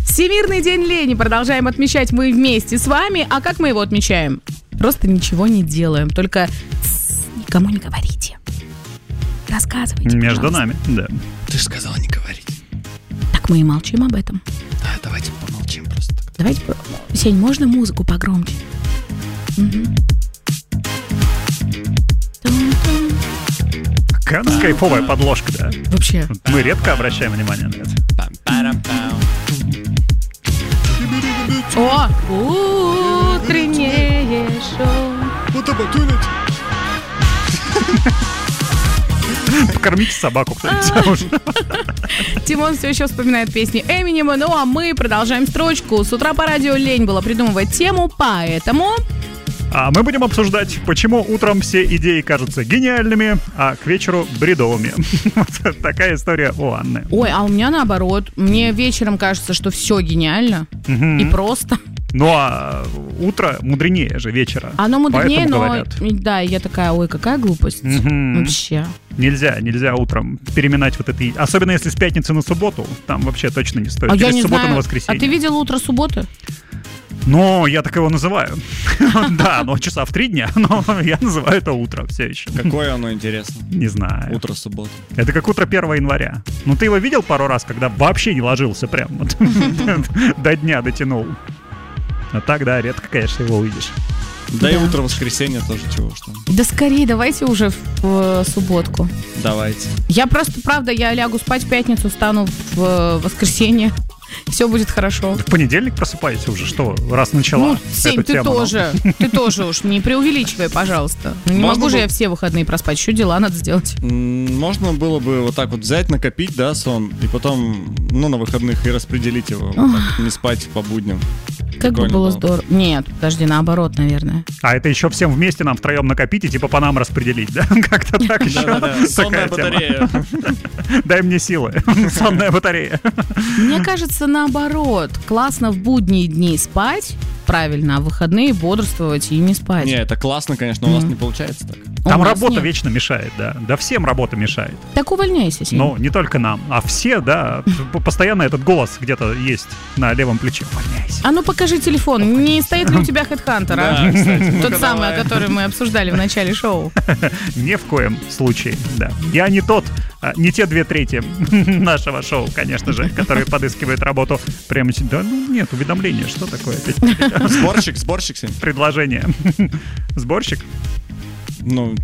Всемирный день лени продолжаем отмечать мы вместе с вами. А как мы его отмечаем? Просто ничего не делаем. Только никому не говорите. Рассказывайте, Между пожалуйста. нами, да. Ты же сказала не говорить. Так мы и молчим об этом. Да, давайте помолчим просто. Давайте... Сень, можно музыку погромче? Мгм. Тум-тум. Какая у нас кайфовая подложка, да. Вообще. Мы редко обращаем внимание на это. Пам-парам-пам. О, утреннее шоу. Покормите собаку кто-нибудь. Тимон все еще вспоминает песни Эминема, ну а мы продолжаем строчку. С утра по радио лень было придумывать тему, поэтому... А мы будем обсуждать, почему утром все идеи кажутся гениальными, а к вечеру бредовыми. Вот такая история у Анны. Ой, а у меня наоборот. Мне вечером кажется, что все гениально и просто. Ну а утро мудренее же вечера. Оно мудренее, Поэтому но... говорят. Да, я такая, ой, какая глупость. Вообще. Нельзя утром переминать вот это. Особенно если с пятницы на субботу, там вообще точно не стоит. А я Или не с субботы знаю. на воскресенье. А ты видела утро субботы? Ну, я так его называю. Да, но часа в 3 дня, но я называю это утро все еще. Какое оно интересно. Не знаю. Утро субботы. Это как утро 1 января. Ну, ты его видел пару раз, когда вообще не ложился прям вот до дня дотянул. А так, да, редко, конечно, его увидишь. Да и утро воскресенья тоже чего что. Да скорее, давайте уже в субботку. Давайте. Я просто, правда, я лягу спать в пятницу, встану в воскресенье. Все будет хорошо. В понедельник просыпайся уже, что, раз начала Ну, Сень, эту тему. ты тоже уж не преувеличивай, пожалуйста. Ну, не Можно могу же было- я все выходные проспать, еще дела надо сделать. Можно было бы вот так вот взять, накопить, да, сон, и потом, ну, на выходных и распределить его. Вот так, не спать по будням. Как бы Прикольно было было. здорово. Нет, подожди, наоборот, наверное. А это еще всем вместе нам втроем накопить и типа по нам распределить, да? Как-то так еще. Да-да-да, сонная Такая тема. батарея. Дай мне силы. Сонная батарея. Мне кажется, наоборот. Классно в будние дни спать, правильно, а в выходные бодрствовать и не спать. Не, это классно, конечно, но у нас не получается так. У Там нас работа нет. вечно мешает, да. Да всем работа мешает. Так увольняйся, Сень. Но не только нам, а все, да. Постоянно этот голос где-то есть на левом плече. Увольняйся. А ну покажи телефон. Не стоит ли у тебя HeadHunter, а? Да, кстати. Тот Ну-ка, самый, давай. который мы обсуждали в начале шоу. Ни в коем случае, да. Я не тот, не те 2/3 нашего шоу, конечно же, которые подыскивают работу прямо сюда. Да, ну нет, уведомления, что такое? Опять Сборщик, Сень. предложение. Сборщик? Ну,